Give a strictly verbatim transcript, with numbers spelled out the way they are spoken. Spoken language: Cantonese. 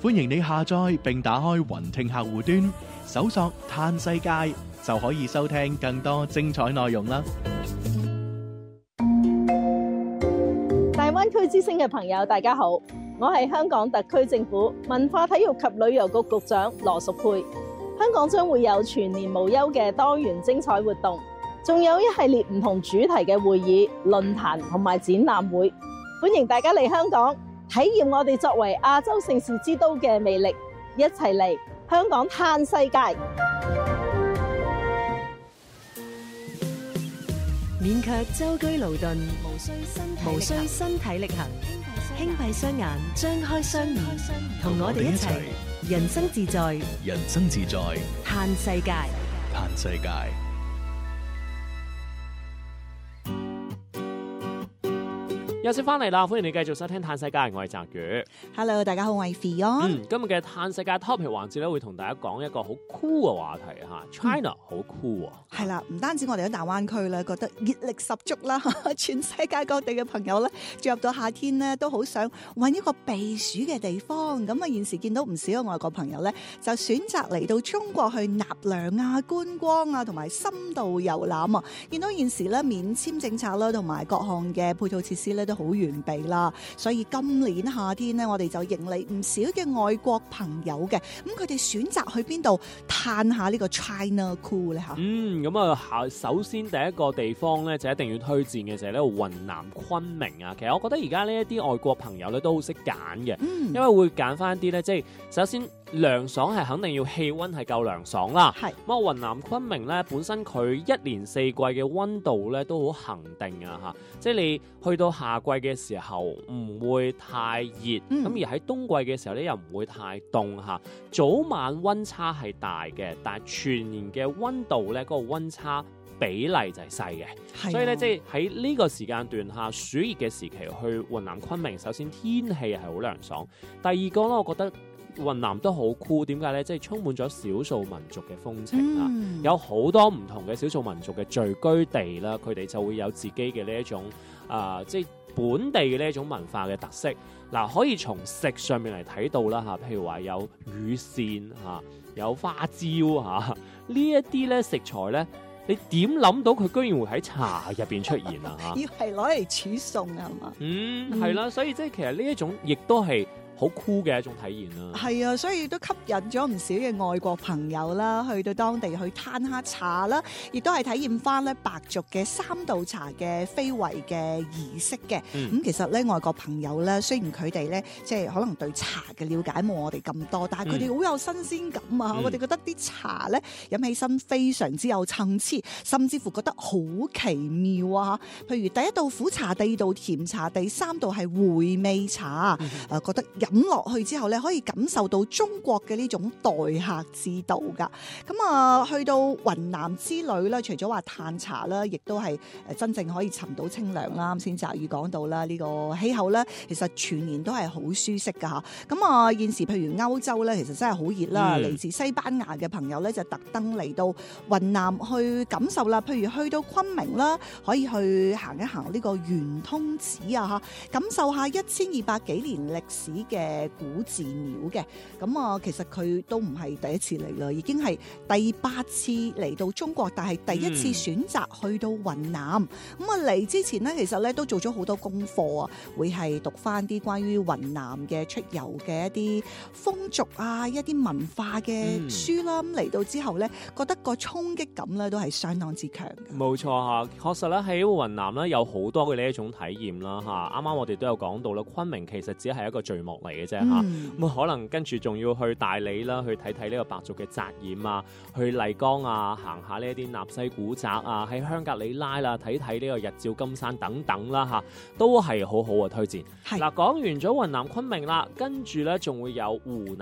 歡迎你下載並打開雲聽客戶端，搜索嘆世界就可以收聽更多精彩內容啦。 大灣區之聲嘅朋友，大家好，我係香港特區政府文化體育及旅遊局局長羅淑佩。香港將會有全年無休嘅多元精彩活動，仲有一系列唔同主題嘅會議、論壇同埋展覽會，歡迎大家嚟香港體驗我哋作為亞洲盛事之都嘅魅力，一齊嚟香港嘆世界。 免卻舟車勞頓，無需身無需身體力行，輕閉雙眼，張開雙耳，同我哋一齊人生自在， 人生自在， 嘆世界， 嘆世界。 又先翻嚟啦，歡迎你繼續收聽《嘆世界》，我係澤宇。 Hello， 大家好，我係 Fion。 嗯，今日嘅《嘆世界》topic 環節咧，會同大家講一個好 cool 嘅話題嚇 ，China 好 cool 啊。 係啦，唔單止我哋喺大灣區咧，覺得熱力十足啦，全世界各地嘅朋友咧，進入到夏天咧，都好想揾一個避暑嘅地方。咁啊，現時見到唔少嘅外國朋友咧，就選擇嚟到中國去納涼啊、觀光啊，同埋深度遊覽啊。見到現時咧免簽政策啦，同埋各項嘅配套設施咧都好完備啦，所以今年夏天呢，我哋就迎嚟唔少嘅外國朋友嘅，咁佢哋選擇去邊度嘆下呢個 China Cool 咧嚇？ 嗯，咁啊，首先第一個地方咧就一定要推薦嘅就係呢個雲南昆明啊。其實我覺得而家呢一啲外國朋友咧都好識揀嘅， 嗯、 因為會揀翻啲咧，即係首先涼爽係肯定要氣温係夠涼爽啦。係咁啊，雲南昆明咧本身佢一年四季嘅温度咧都好恒定啊嚇，即係你去到夏季嘅時候唔會太熱，咁、嗯、而喺冬季嘅時候咧又唔會太凍嚇，早晚温差係大嘅，但係全年嘅温度咧嗰個温差比例就係細嘅，啊、所以咧即係喺呢個時間段下暑熱嘅時期去雲南昆明，首先天氣係好涼爽，第二個咧我覺得雲南都好酷，點解咧？即係充滿咗少數民族嘅風情啦，嗯、有好多唔同嘅少數民族嘅聚居地啦，佢哋就會有自己嘅呢一種啊、呃，即係本地嘅呢一種文化嘅特色。嗱、呃，可以從食上面嚟睇到啦嚇，譬如話有乳扇嚇，有花椒嚇，呢一啲咧食材咧，你點諗到佢居然會喺茶入邊出現啊？嚇， 要係攞嚟煮餸啊嘛？ 嗯，係啦，所以即係其實呢一種亦都係好酷嘅一種體驗啦， 係啊，所以都吸引咗唔少嘅外國朋友啦，去到當地去嘆下茶啦，亦都係體驗翻咧白族嘅三道茶嘅非遺嘅儀式嘅。咁、嗯、其實咧外國朋友咧，雖然佢哋咧即係可能對茶嘅了解冇我哋咁多，但係佢哋好有新鮮感啊！嗯、我哋覺得啲茶咧飲起身非常之有層次，甚至乎覺得好奇妙啊！譬如第一道苦茶，第二道甜茶，第三道係回味茶，誒、嗯呃、覺得。飲落去之後咧，可以感受到中國嘅呢種待客之道噶。咁啊，去到雲南之旅咧，除咗話嘆茶啦，亦都係誒真正可以尋到清涼啦。啱先澤宇講到啦，呢個氣候咧，其實全年都係好舒適噶嚇。咁啊，現時譬如歐洲咧，其實真係好熱啦。嚟、嗯、自西班牙嘅朋友咧，就特登嚟到雲南去感受啦。譬如去到昆明啦，可以去行一行呢個圓通寺啊嚇，感受下一千二百幾年歷史嘅古寺廟嘅。咁啊，其實佢都唔係第一次嚟啦，已經係第八次嚟到中國，但係第一次選擇去到雲南。咁啊嚟之前呢，其實咧都做咗好多功課啊，會係讀翻啲關於雲南嘅出遊嘅一啲風俗啊，一啲文化嘅書啦。咁嚟、嗯、到之後咧，覺得個衝擊感咧都係相當之強嘅。冇錯嚇， 確實咧喺雲南咧有好多嘅呢一種體驗啦嚇。啱啱我哋都有講到啦，昆明其實只係一個序幕嚟嘅啫嚇。咁、嗯、可能跟住仲要去大理啦，去睇睇呢個白族嘅紮染啊，去麗江啊，行下呢一啲納西古宅啊，喺香格里拉啦睇睇呢個日照金山等等啦嚇，都係好好嘅推薦。嗱，講完咗雲南昆明啦，跟住咧仲會有湖南